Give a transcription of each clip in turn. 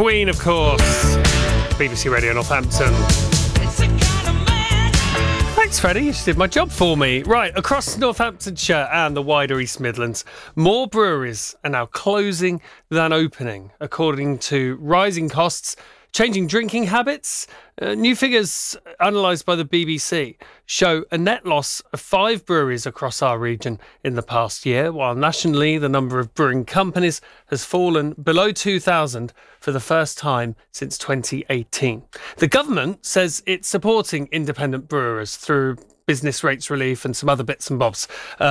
Queen, of course. BBC Radio Northampton. Thanks, Freddie. You just did my job for me. Right, across Northamptonshire and the wider East Midlands, more breweries are now closing than opening, according to rising costs, changing drinking habits. New figures analysed by the BBC show a net loss of 5 breweries across our region in the past year, while nationally the number of brewing companies has fallen below 2,000 for the first time since 2018. The government says it's supporting independent brewers through business rates relief and some other bits and bobs.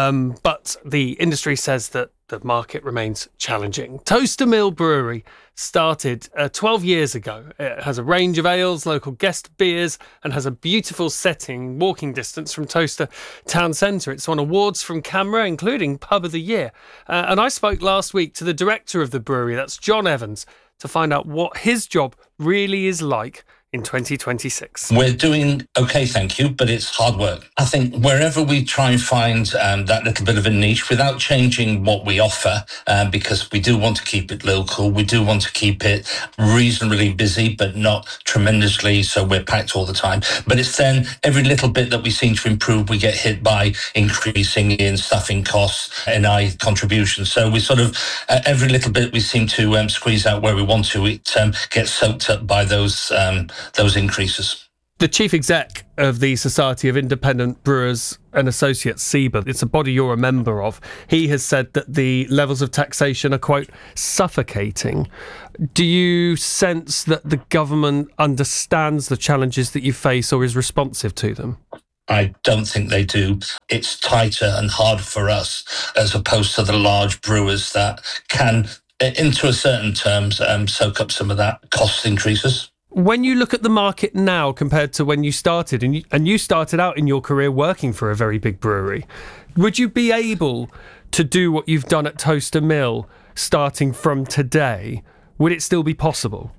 But the industry says that the market remains challenging. Toaster Mill Brewery started 12 years ago. It has a range of ales, local guest beers, and has a beautiful setting, walking distance from Toaster Town Centre. It's won awards from CAMRA, including Pub of the Year. And I spoke last week to the director of the brewery, that's John Evans, to find out what his job really is like in 2026. We're doing okay, thank you, but it's hard work. I think wherever we try and find that little bit of a niche without changing what we offer, because we do want to keep it local, we do want to keep it reasonably busy, but not tremendously, so we're packed all the time. But it's then every little bit that we seem to improve, we get hit by increasing in staffing costs, NI contributions. So we sort of, every little bit we seem to squeeze out where we want to, it gets soaked up by those increases. The chief exec of the Society of Independent Brewers and Associates, SIBA, it's a body you're a member of, he has said that the levels of taxation are, quote, suffocating. Do you sense that the government understands the challenges that you face or is responsive to them? I don't think they do. It's tighter and harder for us as opposed to the large brewers that can, into a certain terms, soak up some of that cost increases. When you look at the market now compared to when you started, and you started out in your career working for a very big brewery, would you be able to do what you've done at Toaster Mill starting from today? Would it still be possible?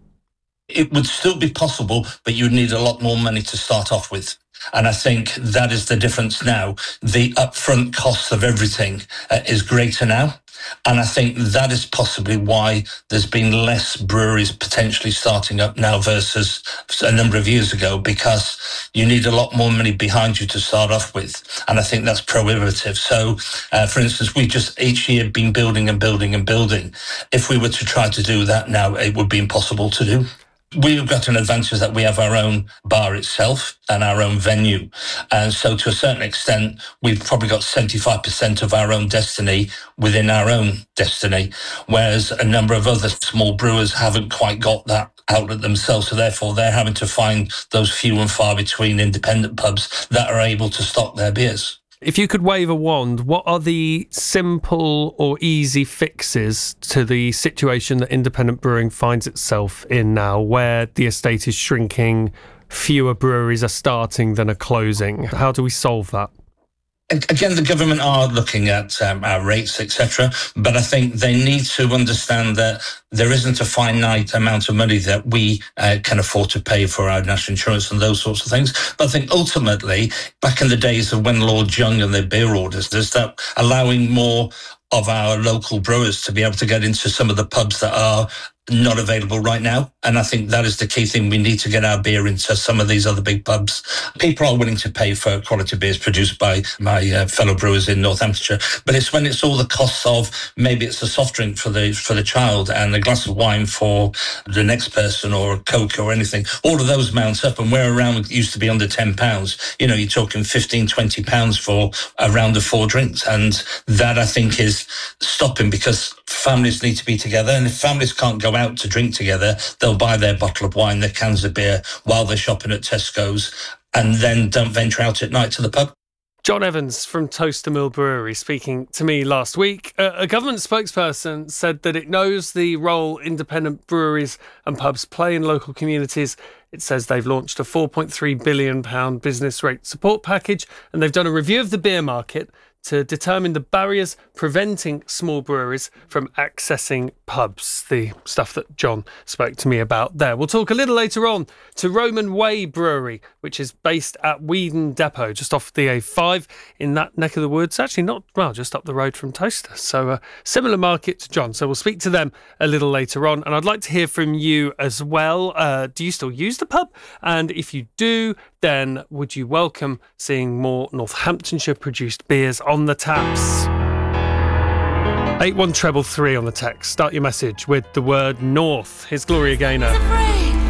It would still be possible, but you'd need a lot more money to start off with. And I think that is the difference now. The upfront cost of everything is greater now. And I think that is possibly why there's been less breweries potentially starting up now versus a number of years ago, because you need a lot more money behind you to start off with. And I think that's prohibitive. So, for instance, we just each year been building and building and building. If we were to try to do that now, it would be impossible to do. We've got an advantage that we have our own bar itself and our own venue. And so to a certain extent, we've probably got 75% of our own destiny within our own destiny, whereas a number of other small brewers haven't quite got that outlet themselves. So therefore, they're having to find those few and far between independent pubs that are able to stock their beers. If you could wave a wand, what are the simple or easy fixes to the situation that independent brewing finds itself in now, where the estate is shrinking, fewer breweries are starting than are closing? How do we solve that? Again, the government are looking at our rates, etc. But I think they need to understand that there isn't a finite amount of money that we can afford to pay for our national insurance and those sorts of things. But I think ultimately, back in the days of when Lord Young and the beer orders, there's that allowing more of our local brewers to be able to get into some of the pubs that are not available right now. And I think that is the key thing. We need to get our beer into some of these other big pubs. People are willing to pay for quality beers produced by my fellow brewers in Northamptonshire. But it's when it's all the costs of maybe it's a soft drink for the child and a glass of wine for the next person, or a Coke or anything. All of those mount up, and where around used to be under £10, you know, you're talking £15, £20 for a round of 4 drinks. And that, I think, is stopping, because families need to be together. And if families can't go out to drink together, they'll buy their bottle of wine, their cans of beer while they're shopping at Tesco's, and then don't venture out at night to the pub. John Evans from Toaster Mill Brewery speaking to me last week. A government spokesperson said that it knows the role independent breweries and pubs play in local communities. It says they've launched a £4.3 billion business rate support package, and they've done a review of the beer market to determine the barriers preventing small breweries from accessing pubs, the stuff that John spoke to me about there. We'll talk a little later on to Roman Way Brewery, which is based at Weedon Depot, just off the A5 in that neck of the woods. Actually, not, well, just up the road from Toaster. So a similar market to John. So we'll speak to them a little later on. And I'd like to hear from you as well. Do you still use the pub? And if you do, then would you welcome seeing more Northamptonshire produced beers on the taps? 81333 on the text. Start your message with the word North. Here's Gloria Gaynor.